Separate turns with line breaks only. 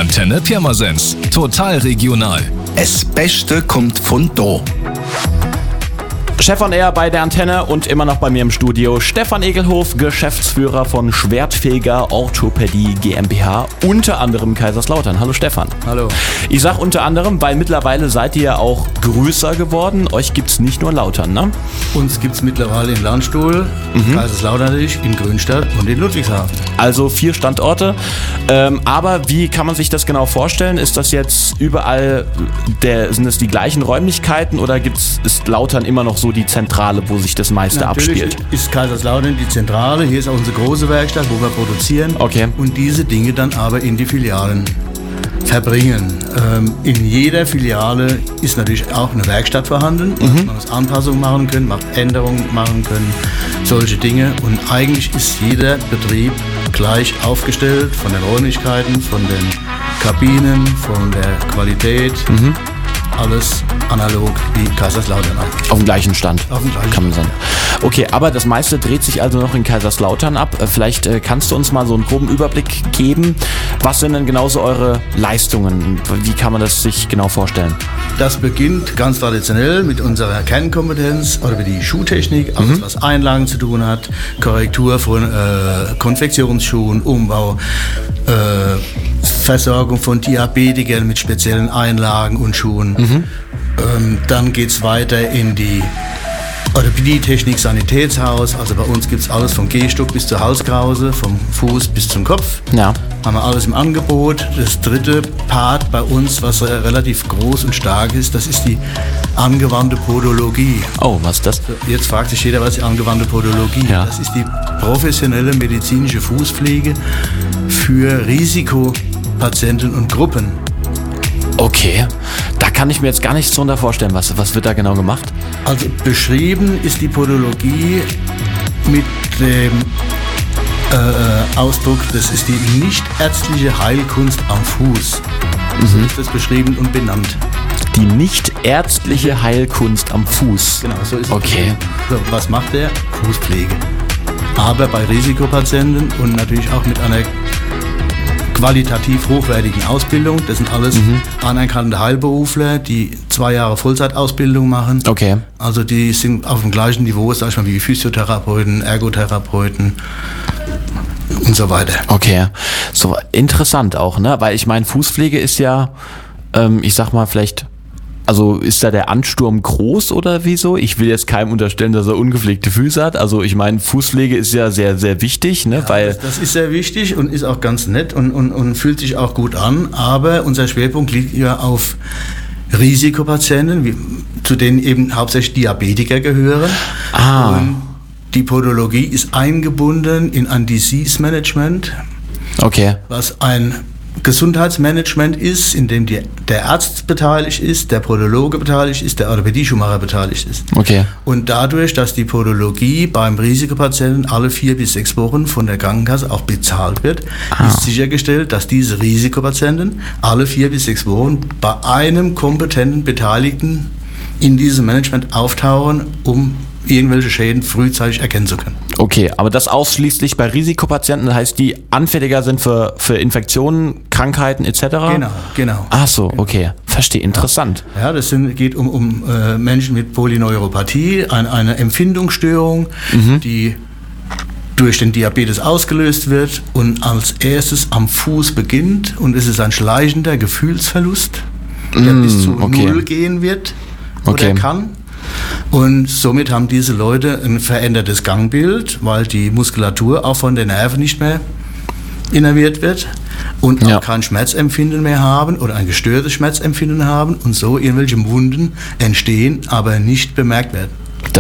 Antenne Pirmasens. Total regional.
Das Beste kommt von da.
Chef on Air bei der Antenne und immer noch bei mir im Studio Stefan Egelhof, Geschäftsführer von Schwertfeger Orthopädie GmbH, unter anderem Kaiserslautern. Hallo Stefan.
Hallo.
Ich sag unter anderem, weil mittlerweile seid ihr ja auch größer geworden. Euch gibt's nicht nur Lautern, ne?
Uns gibt's mittlerweile in Landstuhl, Kaiserslautern natürlich, in Grünstadt und in Ludwigshafen.
Also 4 Standorte. Aber wie kann man sich das genau vorstellen? Ist das jetzt überall, sind es die gleichen Räumlichkeiten oder ist Lautern immer noch so die Zentrale, wo sich das meiste abspielt?
Natürlich ist Kaiserslautern die Zentrale. Hier ist auch unsere große Werkstatt, wo wir produzieren.
Okay.
Und diese Dinge dann aber in die Filialen verbringen. In jeder Filiale ist natürlich auch eine Werkstatt vorhanden. Man muss Anpassungen machen können, Änderungen machen können, solche Dinge. Und eigentlich ist jeder Betrieb gleich aufgestellt, von den Räumlichkeiten, von den Kabinen, von der Qualität. Alles analog wie Kaiserslautern eigentlich.
Auf dem gleichen Stand.
Auf dem gleichen
kann man sagen. Okay, aber das meiste dreht sich also noch in Kaiserslautern ab. Vielleicht kannst du uns mal so einen groben Überblick geben. Was sind denn genauso eure Leistungen? Wie kann man das sich genau vorstellen?
Das beginnt ganz traditionell mit unserer Kernkompetenz oder mit die Schuhtechnik, alles was Einlagen zu tun hat, Korrektur von Konfektionsschuhen, Umbau, Versorgung von Diabetikern mit speziellen Einlagen und Schuhen. Dann geht es weiter in die Orthopädie-Technik, Sanitätshaus. Also bei uns gibt es alles vom Gehstock bis zur Halskrause, vom Fuß bis zum Kopf.
Ja.
Haben wir alles im Angebot. Das dritte Part bei uns, was relativ groß und stark ist, das ist die angewandte Podologie.
Oh, was ist das?
Jetzt fragt sich jeder, was ist die angewandte Podologie?
Ja.
Das ist die professionelle medizinische Fußpflege für Risikopatienten und Gruppen.
Okay, da kann ich mir jetzt gar nichts drunter vorstellen. Was wird da genau gemacht?
Also beschrieben ist die Podologie mit dem Ausdruck, das ist die nichtärztliche Heilkunst am Fuß. So ist das beschrieben und benannt.
Die nichtärztliche Heilkunst am Fuß.
Genau, so ist es.
Okay.
So, was macht der? Fußpflege. Aber bei Risikopatienten und natürlich auch mit einer qualitativ hochwertigen Ausbildung. Das sind alles anerkannte Heilberufler, die 2 Jahre Vollzeitausbildung machen.
Okay.
Also die sind auf dem gleichen Niveau, sag ich mal, wie Physiotherapeuten, Ergotherapeuten und so weiter.
Okay. So interessant auch, ne? Weil ich meine, Fußpflege ist ja, ich sag mal vielleicht, also ist da der Ansturm groß oder wieso? Ich will jetzt keinem unterstellen, dass er ungepflegte Füße hat. Also ich meine, Fußpflege ist ja sehr, sehr wichtig, ne?
Ja,
weil
das ist sehr wichtig und ist auch ganz nett und fühlt sich auch gut an. Aber unser Schwerpunkt liegt ja auf Risikopatienten, zu denen eben hauptsächlich Diabetiker gehören. Und die Podologie ist eingebunden in ein Disease Management,
okay.
was ein Gesundheitsmanagement ist, in dem der Arzt beteiligt ist, der Podologe beteiligt ist, der Orthopädie-Schuhmacher beteiligt ist.
Okay.
Und dadurch, dass die Podologie beim Risikopatienten alle 4 bis 6 Wochen von der Krankenkasse auch bezahlt wird, ist sichergestellt, dass diese Risikopatienten alle 4 bis 6 Wochen bei einem kompetenten Beteiligten in diesem Management auftauchen, um irgendwelche Schäden frühzeitig erkennen zu können.
Okay, aber das ausschließlich bei Risikopatienten, das heißt, die anfälliger sind für Infektionen, Krankheiten etc.?
Genau.
Ach so, okay. Verstehe, interessant.
Ja, das geht um Menschen mit Polyneuropathie, eine Empfindungsstörung, die durch den Diabetes ausgelöst wird und als erstes am Fuß beginnt, und es ist ein schleichender Gefühlsverlust, der bis zu 0 gehen wird oder kann. Und somit haben diese Leute ein verändertes Gangbild, weil die Muskulatur auch von den Nerven nicht mehr innerviert wird und auch kein Schmerzempfinden mehr haben oder ein gestörtes Schmerzempfinden haben und so irgendwelche Wunden entstehen, aber nicht bemerkt werden.